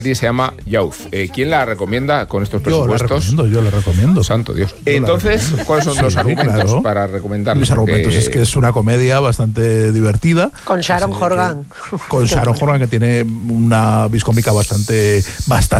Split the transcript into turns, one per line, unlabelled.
Se llama Youth. ¿Quién la recomienda con estos presupuestos?
Yo la recomiendo.
Santo Dios. Entonces, ¿cuáles son los argumentos para recomendarla?
Los argumentos es que es una comedia bastante divertida.
Con Sharon Horgan.
Con Sharon Horgan, que tiene una vis cómica bastante